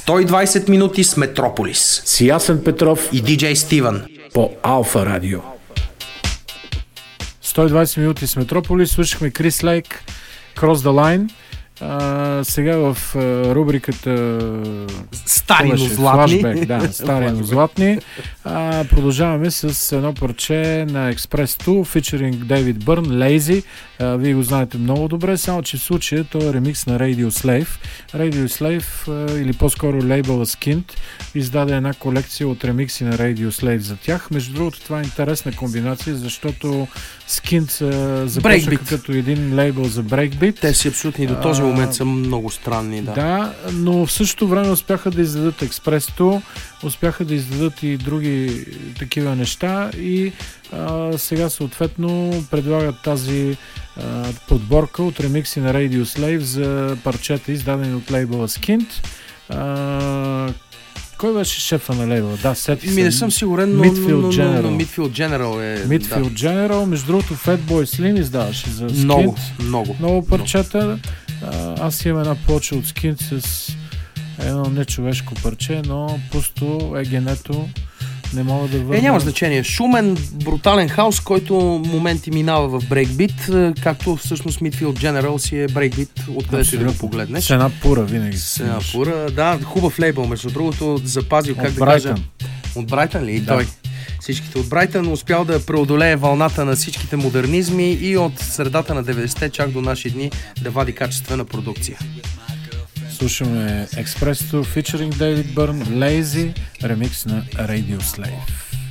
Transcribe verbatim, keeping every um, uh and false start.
сто и двайсет минути с Метрополис. С Ясен Петров и диджей Стивън по Алфа Радио. сто и двайсет минути с Метрополис. Слушахме Крис Лейк, Cross the Line. А, сега в а, рубриката Стари, но златни. Флашбек, да, стари, но златни. А, продължаваме с едно парче на Експрес две, фичеринг Дейвид Бърн, Lazy. А, вие го знаете много добре, само че в случая той е ремикс на Radio Slave. Radio Slave, а, или по-скоро лейбъла Skint, издаде една колекция от ремикси на Radio Slave за тях. Между другото, това е интересна комбинация, защото Skint започнаха като един лейбъл за брейкбит. Те си абсолютно и до този момент са много странни. Да, да, но в същото време успяха да издадат Експрес-то, успяха да издадат и други такива неща и а, сега съответно предлагат тази а, подборка от ремикси на Radio Slave за парчета, издадени от лейбъла Skint. А, Кой беше шефа на лейбъла? Да, сети Ми не съм сигурен, но Midfield General. Midfield General е... Midfield да. General. Между другото, Fatboy Slim издаваше за Skint. Много, много. Много парчета. А, аз имам една плоча от Skint с едно нечовешко парче, но пусто егенето не мога да върна. Е, няма значение. Шумен, брутален хаус, който моменти минава в брейкбит, както всъщност Midfield General си е брейкбит, откъдето да го погледнеш. С една пура винаги. С една пура, да, хубав лейбъл, между другото, запазил, как от да Брайтън. кажа. От Брайтън ли? И да. той. Всичките от Брайтън успял да преодолее вълната на всичките модернизми и от средата на деветдесетте чак до наши дни да вади качествена продукция. Слушаме Експрес две, фичеринг Дейвид Бърн, Lazy, ремикс на Radio Slave.